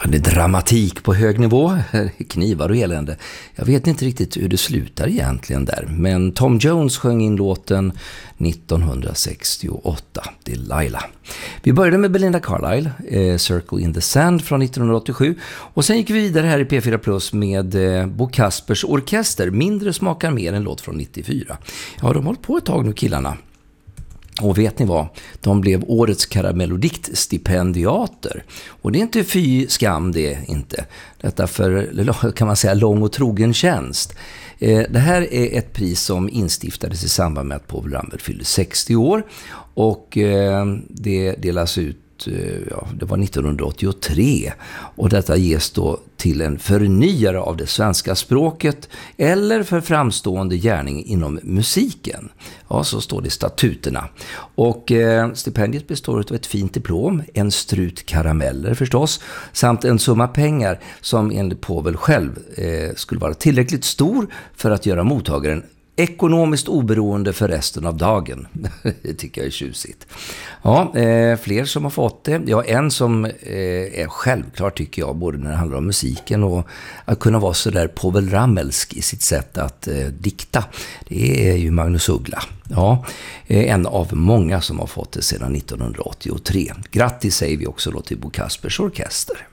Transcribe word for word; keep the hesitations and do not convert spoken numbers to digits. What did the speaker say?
Det är dramatik på hög nivå, knivar och elände. Jag vet inte riktigt hur det slutar egentligen där. Men Tom Jones sjöng in låten nittonhundrasextioåtta, Delilah. Vi började med Belinda Carlisle, eh, Circle in the Sand från nittonhundraåttiosju. Och sen gick vi vidare här i P fyra Plus med eh, Bo Kaspers Orkester, Mindre smakar mer, en låt från nittiofyra. Ja, de har hållit på ett tag nu, killarna. Och vet ni vad? De blev årets Karamellodikt-stipendiater. Och det är inte fy skam det inte. Detta för, kan man säga, lång och trogen tjänst. Det här är ett pris som instiftades i samband med att Povel Ramel fyllde sextio år. Och det delas ut, ja, det var nittonhundraåttiotre, och detta ges då till en förnyare av det svenska språket eller för framstående gärning inom musiken. Ja, så står det i statuterna. Och eh, stipendiet består av ett fint diplom, en strut karameller förstås, samt en summa pengar som enligt Povel själv eh, skulle vara tillräckligt stor för att göra mottagaren ekonomiskt oberoende för resten av dagen. Det tycker jag är tjusigt. Ja, eh, fler som har fått det. Ja, en som eh, är självklart tycker jag, både när det handlar om musiken och att kunna vara så där Povel Ramelsk i sitt sätt att eh, dikta. Det är ju Magnus Uggla. Ja, eh, en av många som har fått det sedan nittonhundraåttiotre. Grattis säger vi också då till Bo Kaspers Orkester.